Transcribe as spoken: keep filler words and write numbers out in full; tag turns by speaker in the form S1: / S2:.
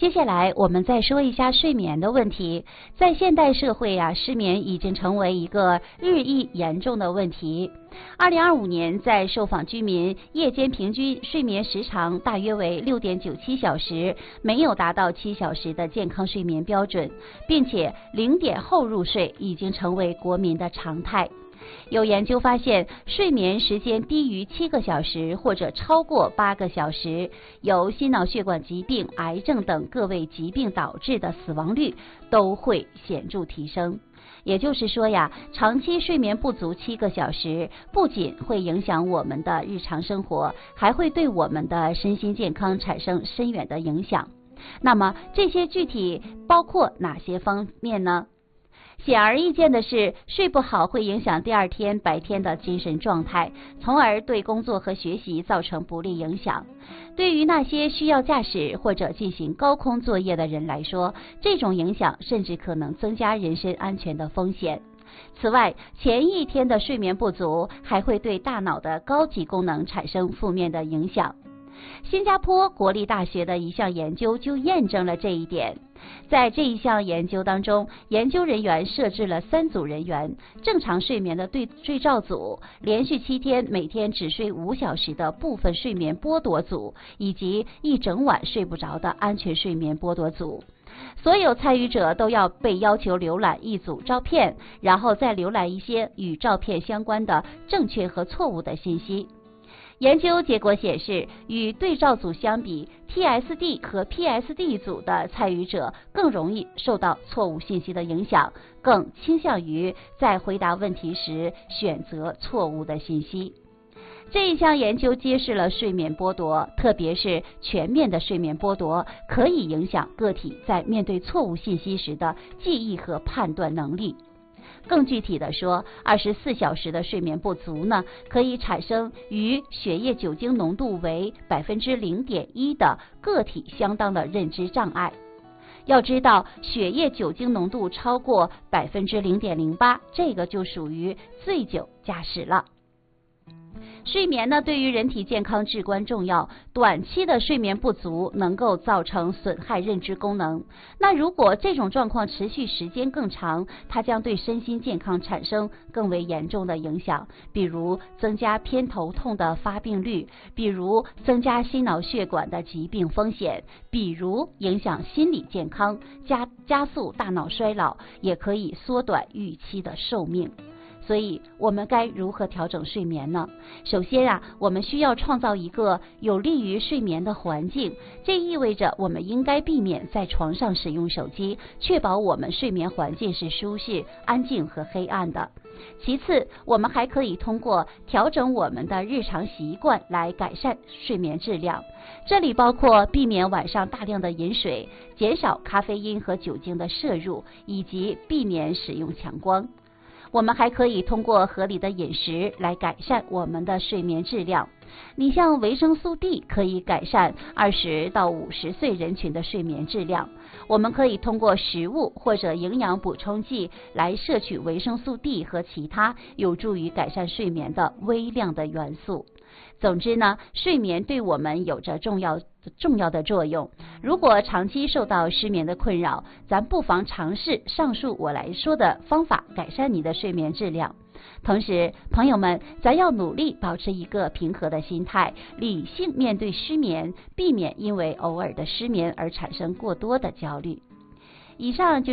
S1: 接下来我们再说一下睡眠的问题。在现代社会啊，失眠已经成为一个日益严重的问题。二零二五年，在受访居民夜间平均睡眠时长大约为六点九七小时，没有达到七小时的健康睡眠标准，并且零点后入睡已经成为国民的常态。有研究发现，睡眠时间低于七个小时或者超过八个小时，由心脑血管疾病、癌症等各位疾病导致的死亡率都会显著提升。也就是说呀，长期睡眠不足七个小时，不仅会影响我们的日常生活，还会对我们的身心健康产生深远的影响。那么这些具体包括哪些方面呢？显而易见的是，睡不好会影响第二天白天的精神状态，从而对工作和学习造成不利影响。对于那些需要驾驶或者进行高空作业的人来说，这种影响甚至可能增加人身安全的风险。此外，前一天的睡眠不足还会对大脑的高级功能产生负面的影响。新加坡国立大学的一项研究就验证了这一点。在这一项研究当中，研究人员设置了三组人员：正常睡眠的对对照组，连续七天每天只睡五小时的部分睡眠剥夺组，以及一整晚睡不着的安全睡眠剥夺组。所有参与者都要被要求浏览一组照片，然后再浏览一些与照片相关的正确和错误的信息。研究结果显示，与对照组相比， T S D 和 P S D 组的参与者更容易受到错误信息的影响，更倾向于在回答问题时选择错误的信息。这一项研究揭示了睡眠剥夺，特别是全面的睡眠剥夺，可以影响个体在面对错误信息时的记忆和判断能力。更具体的说，二十四小时的睡眠不足呢，可以产生与血液酒精浓度为 百分之零点一 的个体相当的认知障碍。要知道，血液酒精浓度超过 百分之零点零八， 这个就属于醉酒驾驶了。睡眠呢，对于人体健康至关重要。短期的睡眠不足能够造成损害认知功能。那如果这种状况持续时间更长，它将对身心健康产生更为严重的影响，比如增加偏头痛的发病率，比如增加心脑血管的疾病风险，比如影响心理健康，加加速大脑衰老，也可以缩短预期的寿命。所以我们该如何调整睡眠呢？首先啊，我们需要创造一个有利于睡眠的环境，这意味着我们应该避免在床上使用手机，确保我们睡眠环境是舒适、安静和黑暗的。其次，我们还可以通过调整我们的日常习惯来改善睡眠质量，这里包括避免晚上大量的饮水，减少咖啡因和酒精的摄入，以及避免使用强光。我们还可以通过合理的饮食来改善我们的睡眠质量。你像维生素 D 可以改善二十到五十岁人群的睡眠质量。我们可以通过食物或者营养补充剂来摄取维生素 D 和其他有助于改善睡眠的微量的元素。总之呢，睡眠对我们有着重要重要的作用。如果长期受到失眠的困扰，咱不妨尝试上述我来说的方法，改善你的睡眠质量。同时，朋友们，咱要努力保持一个平和的心态，理性面对失眠，避免因为偶尔的失眠而产生过多的焦虑。以上就